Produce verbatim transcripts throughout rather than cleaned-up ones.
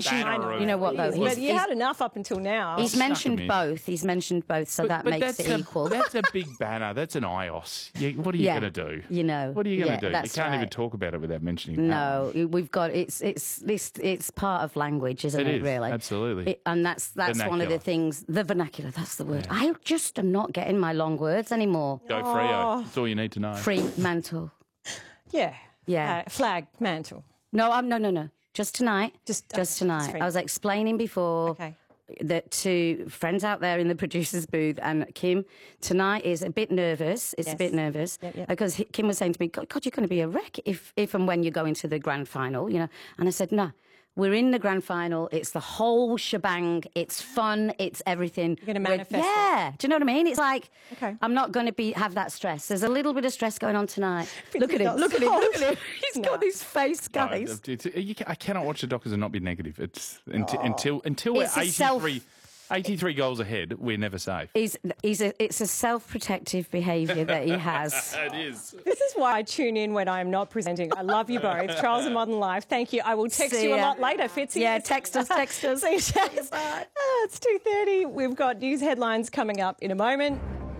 mentioned, you know what, though? He's, He's, but you he's, had enough up until now. He's mentioned both. He's mentioned both, so but, that but makes it a, equal. That's a big banner. That's an I O S. Yeah, what are you Yeah, going to do? You know. What are you going yeah, to do? You that's can't right. even talk about it without mentioning No, that. we've got it's it's it's it's part of language, isn't It it? is, really, absolutely. It, and that's that's one of the Vernacular. things. The vernacular. That's the word. Yeah. I just am not getting my long words anymore. Go Freo. That's all you need to know. Free mantle. Yeah. Yeah. Uh, flag, mantle. No, I'm no no no. Just tonight. Just- just okay, tonight. that's I was explaining before. Okay. That to friends out there in the producer's booth, and Kim tonight is a bit nervous. It's Yes. a bit nervous Yep, yep. because he- Kim was saying to me, God, God, you're going to be a wreck if, if and when you go into the grand final, you know. And I said, no, we're in the grand final. It's the whole shebang. It's fun. It's everything. You're gonna We're- manifest it. Yeah. Do you know what I mean? It's like Okay. I'm not going to be have that stress. There's a little bit of stress going on tonight. Look at him. got Look at him. salt. Look at him. He's No. got his face, No, guys. it's, you can, I cannot watch the Dockers and not be negative. It's until until, until we're It's a self- eighty-three, eighty-three goals ahead, we're never safe. He's, he's a, it's a self-protective behaviour that he has. It is. This is why I tune in when I'm not presenting. I love you both. Trials of Modern Life. Thank you. I will text See you a ya. lot later, Fitzy. Yeah, text us, text us. See you, Jess. Ah, it's two thirty. We've got news headlines coming up in a moment.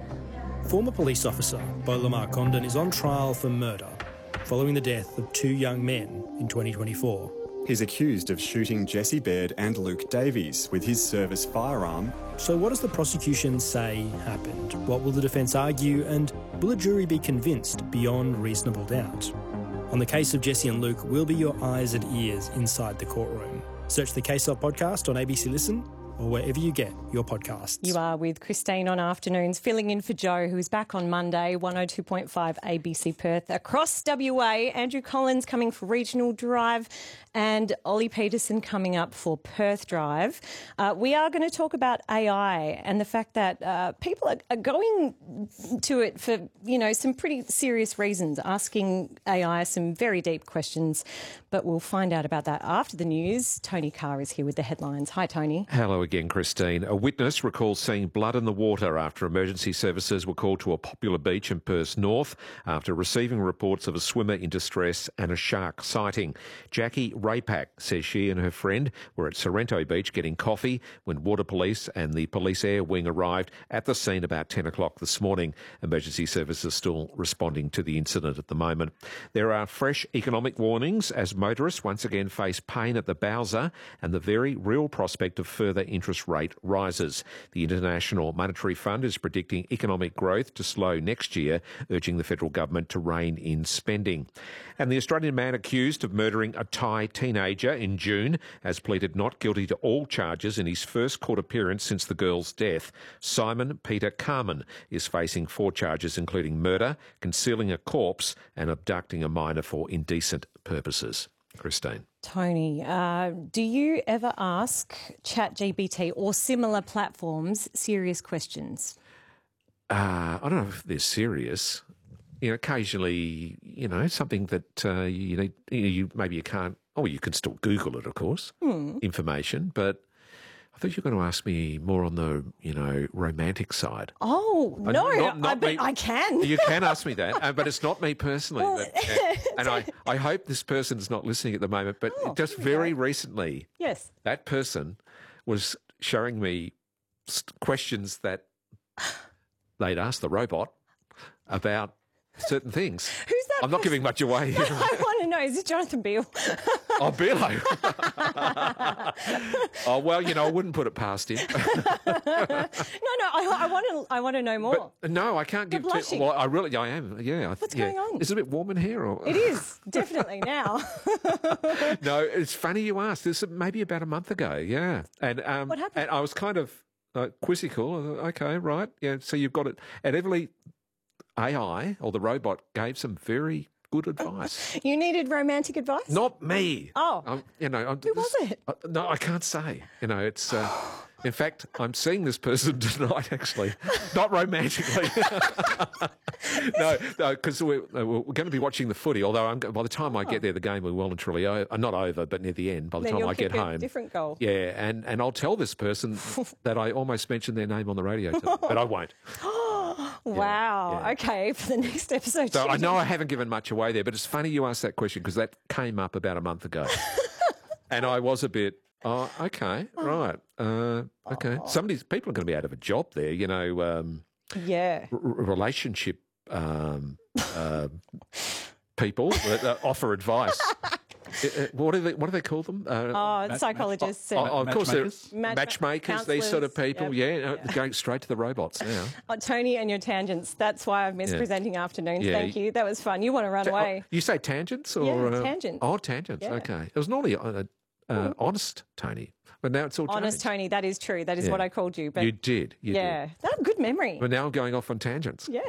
Former police officer Beau Lamar Condon is on trial for murder following the death of two young men in twenty twenty-four. He's accused of shooting Jesse Baird and Luke Davies with his service firearm. So what does the prosecution say happened? What will the defence argue, and will a jury be convinced beyond reasonable doubt? On the case of Jesse and Luke, we'll be your eyes and ears inside the courtroom. Search the Case Of podcast on A B C Listen or wherever you get your podcasts. You are with Christine on Afternoons, filling in for Joe, who's back on Monday, one oh two point five A B C Perth. Across W A, Andrew Collins coming for Regional Drive and Ollie Peterson coming up for Perth Drive. Uh, we are going to talk about A I and the fact that uh, people are, are going to it for, you know, some pretty serious reasons, asking A I some very deep questions. But we'll find out about that after the news. Tony Carr is here with the headlines. Hi, Tony. Hello again, Christine. A witness recalls seeing blood in the water after emergency services were called to a popular beach in Perth's north after receiving reports of a swimmer in distress and a shark sighting. Jackie Raypack says she and her friend were at Sorrento Beach getting coffee when Water Police and the Police Air Wing arrived at the scene about ten o'clock this morning. Emergency services still responding to the incident at the moment. There are fresh economic warnings as motorists once again face pain at the Bowser and the very real prospect of further interest rate rises. The International Monetary Fund is predicting economic growth to slow next year, urging the federal government to rein in spending. And the Australian man accused of murdering a Thai teenager in June has pleaded not guilty to all charges in his first court appearance since the girl's death. Simon Peter Carmen is facing four charges including murder, concealing a corpse and abducting a minor for indecent purposes. Christine. Tony, uh, do you ever ask ChatGPT or similar platforms serious questions? Uh, I don't know if they're serious. You know, occasionally, you know, something that uh, you need, you, know, you maybe you can't. Oh, you can still Google it, of course, Hmm. information. But I thought you were going to ask me more on the, you know, romantic side. Oh, Uh, no, not- not I, bet me. I can. You can ask me that, uh, but it's not me personally. Well, But, uh, and I, I hope this person is not listening at the moment. But Oh, just here we very go. recently, Yes. that person was showing me st- questions that they'd asked the robot about certain things. Who's that I'm not giving much away here. I want to know, is it Jonathan Beale? Oh, Billo. Oh, well, you know, I wouldn't put it past him. no, no, I, I want to I want to know more. But no, I can't You're give... Te- blushing. well, I really, I am, yeah. I th- What's yeah. going on? Is it a bit warm in here? Or? It is, definitely now. No, it's funny you asked. This is maybe about a month ago, yeah. And um, What happened? And I was kind of uh, quizzical. I thought, okay, right, yeah. So you've got it. And Everly A I or the robot gave some very good advice. You needed romantic advice? Not me. Oh. I'm, you know, I'm, Who was this- it? uh, no, I can't say. You know, it's. Uh, in fact, I'm seeing this person tonight. Actually, not romantically. no, because no, we're, uh, we're going to be watching the footy. Although I'm, by the time I get there, the game will well and truly o- uh, not over, but near the end. By the Then time you'll I get kick a home, different goal. Yeah, and and I'll tell this person that I almost mentioned their name on the radio, today, but I won't. Wow. yeah. Okay, for the next episode. So I know I haven't given much away there, but it's funny you asked that question because that came up about a month ago, and I was a bit. Oh, okay, right. Uh, okay. Somebody's people are going to be out of a job there. You know, um, Yeah. r- relationship um, uh, people that uh, offer advice. Uh, uh, what do they? What do they call them? Uh, Oh, psychologists. oh, and oh, of course, they're matchmakers? Match- matchmakers. These sort of counsellors, people. yep. Yeah, uh, going straight to the robots now. Oh, Tony and your tangents. That's why I've missed Yeah. presenting afternoons. Yeah. Thank you. That was fun. You want to run Ta- away. oh, you say tangents or Yeah, uh, tangents. Oh, tangents. Yeah. Okay. It was normally uh, uh, honest, Tony, but now it's all Honest changed. Tony, that is true. That is Yeah. what I called you. But You did. You yeah, did. that good memory. But now I'm going off on tangents. Yeah.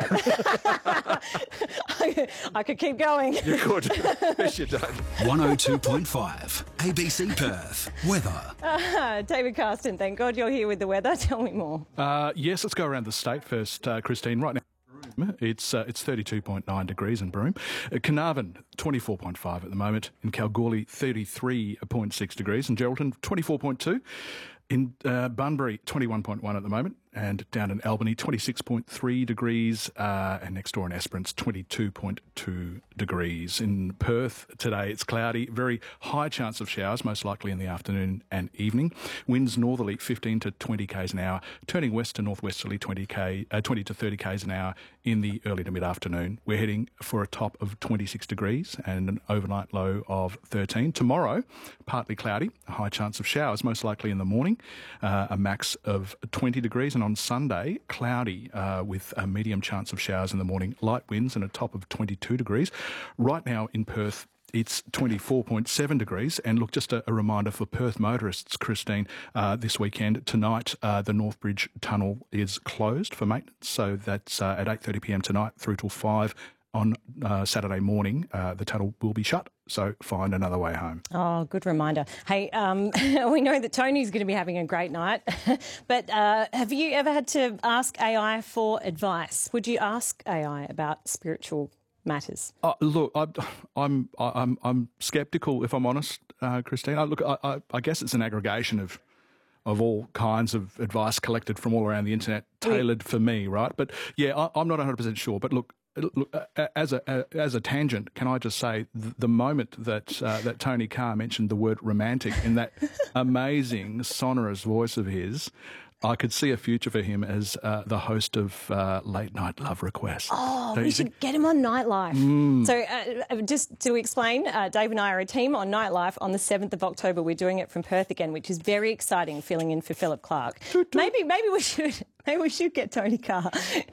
I, I could keep going. You could. Yes, you don't. one oh two point five A B C Perth. Weather. Uh, David Carston, thank God you're here with the weather. Tell me more. Uh, yes, let's go around the state first, uh, Christine. Right now, it's uh, it's thirty-two point nine degrees in Broome. Uh, Carnarvon, twenty-four point five at the moment. In Kalgoorlie, thirty-three point six degrees. In Geraldton, twenty-four point two. In uh, Bunbury, twenty-one point one at the moment. And down in Albany, twenty-six point three degrees. Uh, and next door in Esperance, twenty-two point two degrees. In Perth today, it's cloudy. Very high chance of showers, most likely in the afternoon and evening. Winds northerly, fifteen to twenty k's an hour. Turning west to northwesterly, twenty, k, uh, twenty to thirty k's an hour in the early to mid-afternoon. We're heading for a top of twenty-six degrees and an overnight low of thirteen. Tomorrow, partly cloudy. A high chance of showers, most likely in the morning. Uh, a max of twenty degrees. And on Sunday, cloudy uh, with a medium chance of showers in the morning, light winds and a top of twenty-two degrees. Right now in Perth, it's twenty-four point seven degrees. And look, just a, a reminder for Perth motorists, Christine, uh, this weekend, tonight, uh, the Northbridge Tunnel is closed for maintenance. So that's uh, at eight thirty p m tonight through till five on uh, Saturday morning. Uh, the tunnel will be shut. So find another way home. Oh, good reminder. Hey, um, we know that Tony's going to be having a great night, but uh, have you ever had to ask A I for advice? Would you ask A I about spiritual matters? Uh, look, I, I'm I'm I'm sceptical, if I'm honest, uh, Christine. I, look, I, I, I guess it's an aggregation of of all kinds of advice collected from all around the internet, tailored for me, right? But yeah, I, I'm not one hundred percent sure. But look. Look, as a as a tangent, can I just say the, the moment that uh, that Tony Carr mentioned the word romantic in that amazing sonorous voice of his, I could see a future for him as uh, the host of uh, Late Night Love Request. Oh, Don't we you should think? get him on Nightlife. Mm. So uh, just to explain, uh, Dave and I are a team on Nightlife on the seventh of October. We're doing it from Perth again, which is very exciting, filling in for Philip Clark. Maybe maybe we should maybe we should get Tony Carr.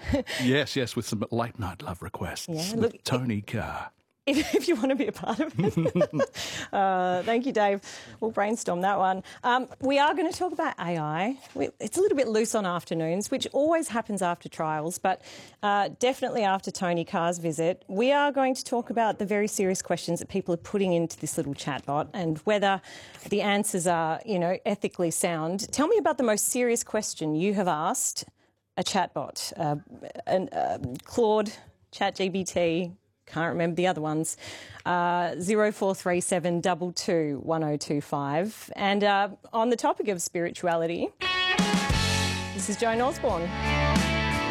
Yes, yes, with some Late Night Love Requests. Yeah, with look, Tony Carr. If, if you want to be a part of it. uh, thank you, Dave. We'll brainstorm that one. Um, we are going to talk about A I. We, it's a little bit loose on afternoons, which always happens after trials, but uh, definitely after Tony Carr's visit. We are going to talk about the very serious questions that people are putting into this little chatbot and whether the answers are, you know, ethically sound. Tell me about the most serious question you have asked a chatbot, uh, an, uh, Claude, ChatGPT. Can't remember the other ones. Uh, zero four three seven two two one oh two five. And uh, on the topic of spirituality, this is Joan Osborne.